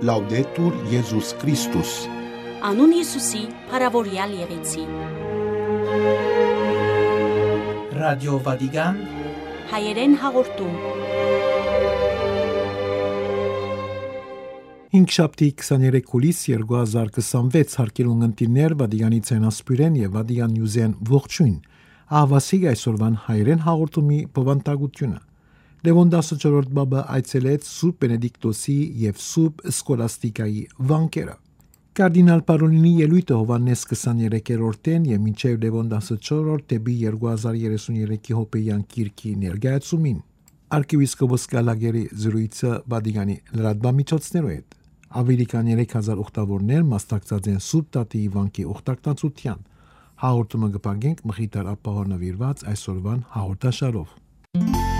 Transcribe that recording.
Laudetur Jesus Christus. Անուն Հիսուսի, փառավորյալ եղեցի։ Ռադիո Վատիկան Հայերեն հաղորդում։ Հինգշաբթի 23 հուլիս 2026 հարկելուն ընտիրներ Վատիկանի ցենասպյուրեն եւ Վատիկան նյուզեն ողջույն։ Ահավասիկ այսօրվան հայերեն հաղորդումի բովանդակությունը։ Լևոն 14-րդ բաբը այցելեց Սուրբ Բենեդիկտոսի եւ Սուրբ Սկոլաստիկայի վանքերը։ Կարդինալ Պարոլինի ելույթը Հովհաննես 23-րդն եւ մինչեւ Լևոն 14-րդ դեպի 2033-ի հոպեյան կիրքի ներկայացումին arcivescopos Գալագերի զրույցը Վատիկանի լրատվամիջոցներով հետ ավելի քան 3000 ուխտավորներ մասնակցած են Սուրբ Տատիի վանքի ուխտակցության հաղորդումը կպագենք Մխիթար ապահով նվիրված այսօրվան հաղորդաշարով